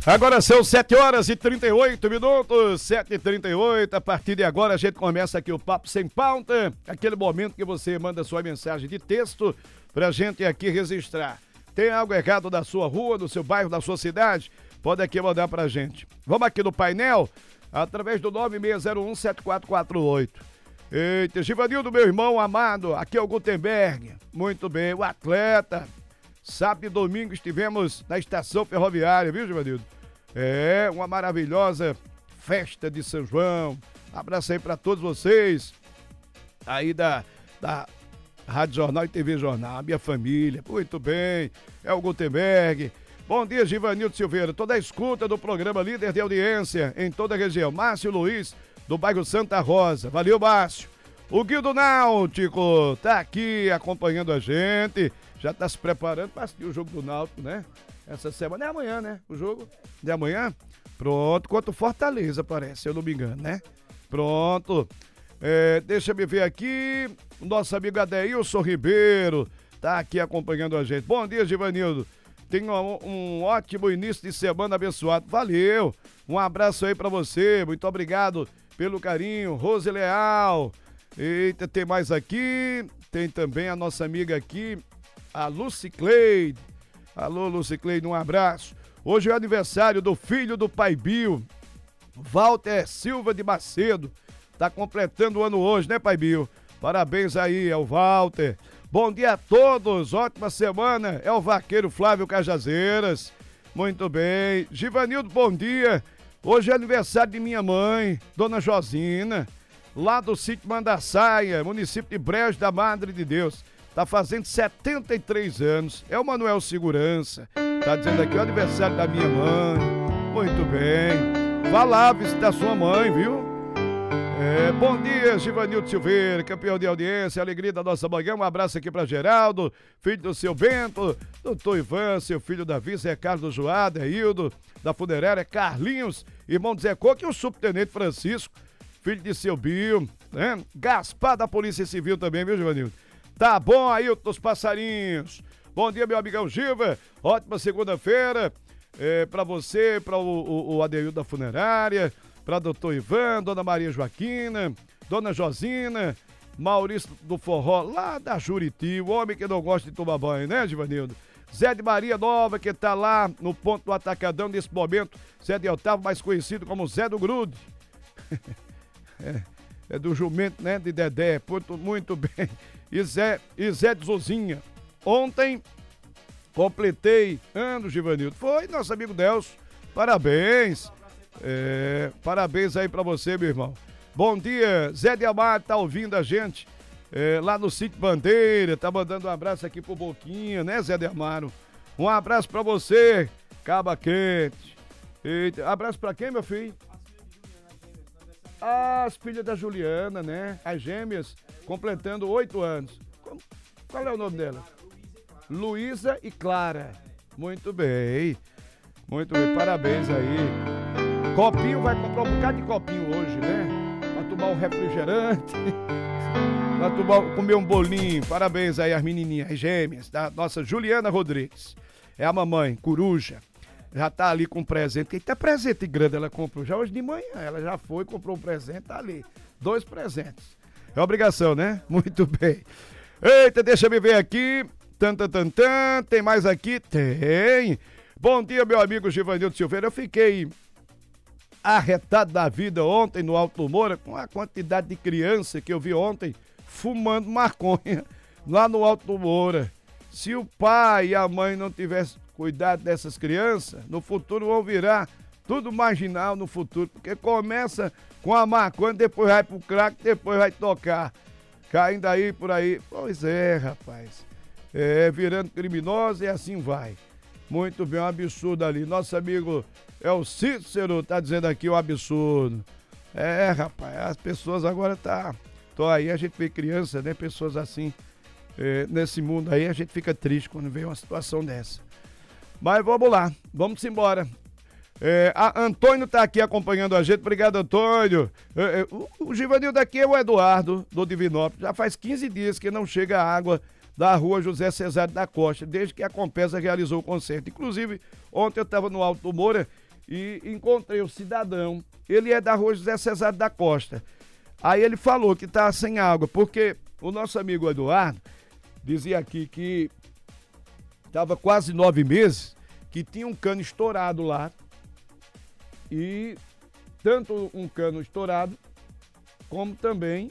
Agora são 7h38, 7h38. A partir de agora a gente começa aqui o Papo Sem Pauta, aquele momento que você manda sua mensagem de texto pra gente aqui registrar. Tem algo errado da sua rua, do seu bairro, da sua cidade? Pode aqui mandar pra gente. Vamos aqui no painel, através do 96017448. Eita, Givanildo, meu irmão amado, aqui é o Gutenberg. Muito bem, o atleta. Sábado e domingo estivemos na estação ferroviária, viu, Givanildo? É, uma maravilhosa festa de São João. Abraço aí pra todos vocês aí da Rádio Jornal e TV Jornal, a minha família. Muito bem, é o Gutenberg. Bom dia, Givanildo Silveira, toda a escuta do programa Líder de Audiência em toda a região. Márcio Luiz, do bairro Santa Rosa. Valeu, Márcio. O Guildo Náutico tá aqui acompanhando a gente. Já tá se preparando para assistir o jogo do Náutico, né? Essa semana é amanhã, né? O jogo de amanhã. Pronto, contra o Fortaleza, parece, se eu não me engano, né? Pronto. Deixa eu ver aqui. O nosso amigo Adeilson Ribeiro tá aqui acompanhando a gente. Bom dia, Givanildo. Tenha um ótimo início de semana abençoado. Valeu. Um abraço aí pra você. Muito obrigado pelo carinho. Rose Leal. Eita, tem mais aqui. Tem também a nossa amiga aqui, a Lucicleide. Alô, Lucicleide, um abraço. Hoje é o aniversário do filho do pai Bill, Walter Silva de Macedo. Tá completando o ano hoje, né, pai Bill? Parabéns aí, é o Walter. Bom dia a todos, ótima semana. É o vaqueiro Flávio Cajazeiras. Muito bem. Givanildo, bom dia. Hoje é aniversário de minha mãe, Dona Josina, lá do sítio Mandaçaia, município de Brejo da Madre de Deus. Tá fazendo 73 anos. É o Manuel Segurança. Tá dizendo aqui o aniversário da minha mãe. Muito bem. Vá lá visitar sua mãe, viu? Bom dia, Givanildo Silveira, campeão de audiência, alegria da nossa manhã. Um abraço aqui pra Geraldo, filho do seu Bento, doutor Ivan, seu filho Davi, Zé Carlos Joada, Hildo, da funerária Carlinhos, irmão de Zé Coque e o subtenente Francisco, filho de seu Bio, né? Gaspar da Polícia Civil também, viu, Givanildo? Tá bom, Ailton dos Passarinhos. Bom dia, meu amigão Giva. Ótima segunda-feira pra você, pra o Adeildo da funerária, pra doutor Ivan, dona Maria Joaquina, dona Josina, Maurício do Forró, lá da Juriti, o homem que não gosta de tomar banho, né, Givanildo? Zé de Maria Nova, que tá lá no ponto do Atacadão nesse momento. Zé de Otávio, mais conhecido como Zé do Grude. É do jumento, né, de Dedé. Muito bem. E Zé de Zozinha. Ontem completei anos, Givanildo. Foi nosso amigo Delcio. Parabéns. Parabéns aí pra você, meu irmão. Bom dia, Zé de Amaro tá ouvindo a gente lá no sítio Bandeira. Tá mandando um abraço aqui pro Boquinha, né, Zé de Amaro? Um abraço pra você, Caba Quente. Eita, abraço pra quem, meu filho? As filhas da Juliana, né? As gêmeas, completando 8 anos. Qual é o nome dela? Luísa e Clara. Muito bem. Muito bem, parabéns aí. Copinho, vai comprar um bocado de copinho hoje, né? Pra tomar um refrigerante, pra comer um bolinho. Parabéns aí às menininhas, as gêmeas, da nossa Juliana Rodrigues. É a mamãe, coruja. Já tá ali com presente. Eita, presente grande ela comprou. Já hoje de manhã, ela já foi, comprou um presente, tá ali. 2 presentes. É obrigação, né? Muito bem. Eita, deixa eu ver aqui. Tem mais aqui? Tem. Bom dia, meu amigo Givanildo Silveira. Eu fiquei arretado da vida ontem no Alto Moura com a quantidade de criança que eu vi ontem fumando maconha lá no Alto Moura. Se o pai e a mãe não tivessem cuidado dessas crianças, no futuro vão virar tudo marginal no futuro, porque começa com a maconha, depois vai pro crack, depois vai tocar, caindo aí por aí. Pois é, rapaz, virando criminoso e assim vai. Muito bem, um absurdo ali. Nosso amigo é o Cícero, tá dizendo aqui um absurdo. Rapaz, as pessoas agora tô aí, a gente vê criança, né, pessoas assim, nesse mundo aí, a gente fica triste quando vê uma situação dessa. Mas vamos lá, vamos embora. A Antônio tá aqui acompanhando a gente, obrigado, Antônio. O Givanildo aqui é o Eduardo, do Divinópolis. Já faz 15 dias que não chega água da rua José Cesário da Costa, desde que a Compesa realizou o concerto. Inclusive, ontem eu estava no Alto do Moura e encontrei o cidadão. Ele é da Rua José Cesário da Costa. Aí ele falou que tá sem água, porque o nosso amigo Eduardo dizia aqui que tava quase 9 meses, que tinha um cano estourado lá. E tanto um cano estourado, como também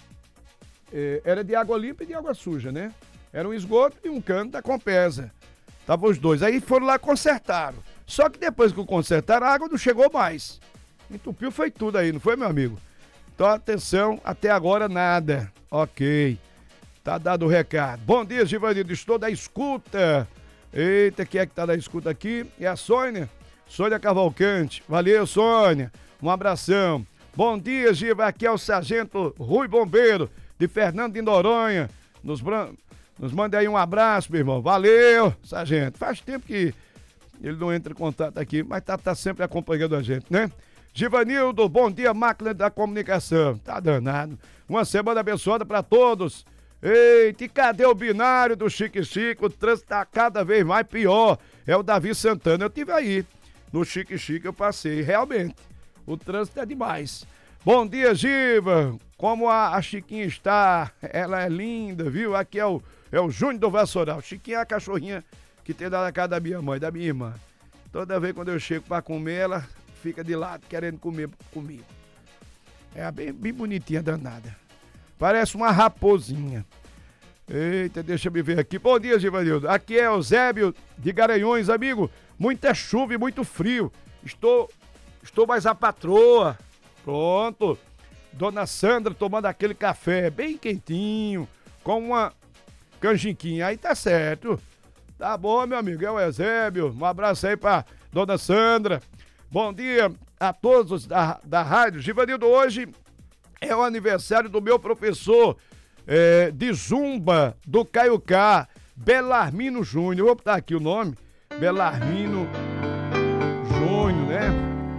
era de água limpa e de água suja, né? Era um esgoto e um cano da Compesa. Tava os dois. Aí foram lá e consertaram. Só que depois que consertaram, a água não chegou mais. Entupiu foi tudo aí, não foi, meu amigo? Então, atenção, até agora nada. Ok. Tá dado o recado. Bom dia, Givanildo. Estou da escuta. Eita, quem é que tá da escuta aqui? É a Sônia. Sônia Cavalcante. Valeu, Sônia. Um abração. Bom dia, Giva. Aqui é o Sargento Rui Bombeiro, de Fernando de Noronha. Nos manda aí um abraço, meu irmão. Valeu, Sargento. Faz tempo que ele não entra em contato aqui, mas tá sempre acompanhando a gente, né? Givanildo, bom dia, máquina da comunicação. Tá danado. Uma semana abençoada pra todos. Eita, e cadê o binário do Chique Chique? O trânsito tá cada vez mais pior. É o Davi Santana. Eu tive aí. No Chique Chique eu passei. Realmente, o trânsito é demais. Bom dia, Giva. Como a Chiquinha está? Ela é linda, viu? Aqui é o Júnior do Vassoural. Chiquinha é a cachorrinha que tem lá na casa da minha mãe, da minha irmã. Toda vez quando eu chego pra comer, ela fica de lado, querendo comer comigo. É bem bonitinha, danada. Parece uma raposinha. Eita, deixa eu me ver aqui. Bom dia, Givanildo. Aqui é o Zébio de Garanhões, amigo. Muita chuva e muito frio. Estou mais a patroa. Pronto. Dona Sandra tomando aquele café bem quentinho, com uma canjiquinha. Aí tá certo. Tá bom, meu amigo. É o Eusébio. Um abraço aí pra Dona Sandra. Bom dia a todos da rádio. Givanildo, hoje é o aniversário do meu professor de Zumba do Caiucá, Belarmino Júnior. Vou botar aqui o nome. Belarmino Júnior, né?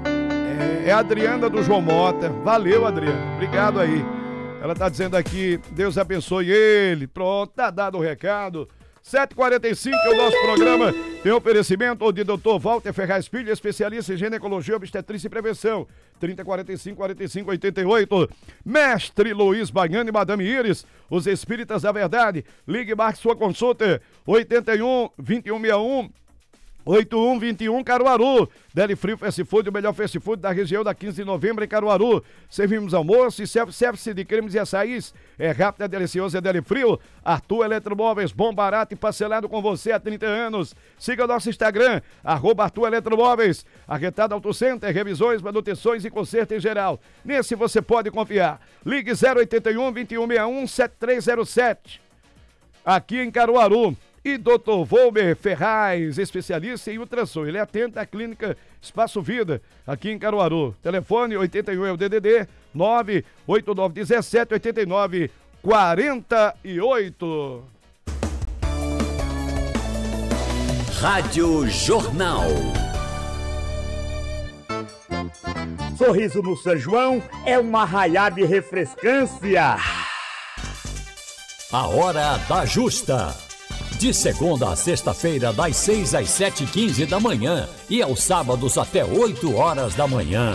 É a Adriana do João Mota. Valeu, Adriana. Obrigado aí. Ela tá dizendo aqui, Deus abençoe ele. Pronto, tá dado o recado. 7h45 é o nosso programa. Tem oferecimento de Dr. Walter Ferraz Filho, especialista em ginecologia, obstetrícia e prevenção. 3045-4588. Mestre Luiz Baiano e Madame Iris, os espíritas da verdade. Ligue e marque sua consulta. 81-2161. 8121 Caruaru. Deli Frio Fast Food, o melhor fast food da região, da 15 de novembro em Caruaru. Servimos almoço e self-service de cremes e açaís. É rápido, é delicioso, é Deli Frio. Arthur Eletromóveis, bom, barato e parcelado com você há 30 anos. Siga o nosso Instagram, @Arthur Eletromóveis. Arretada Auto Center, revisões, manutenções e conserto em geral. Nesse você pode confiar. Ligue 081-2161-7307. Aqui em Caruaru. E Dr. Volmer Ferraz, especialista em ultrassom. Ele atende a clínica Espaço Vida, aqui em Caruaru. Telefone 81 é o DDD 989178948. Rádio Jornal. Sorriso no São João é uma raiada de refrescância. A Hora da Justa. De segunda a sexta-feira, das 6 às 7h15 da manhã e aos sábados até 8 horas da manhã.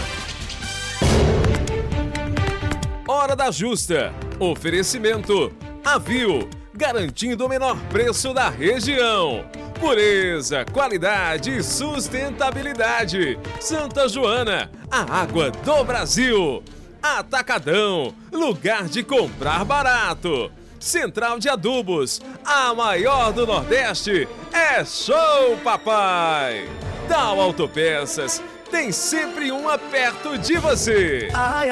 Hora da Justa. Oferecimento Avil, garantindo o menor preço da região. Pureza, qualidade e sustentabilidade. Santa Joana, a água do Brasil. Atacadão, lugar de comprar barato. Central de Adubos, a maior do Nordeste, é Show Papai. Tal Autopeças, tem sempre uma perto de você. Ai,